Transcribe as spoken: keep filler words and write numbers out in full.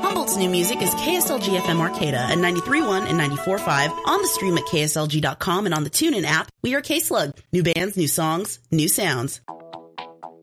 Humboldt's new music is K S L G F M Arcata at ninety-three point one and ninety-four point five, on the stream at K S L G dot com and on the TuneIn app. We are K-Slug. New bands, new songs, new sounds.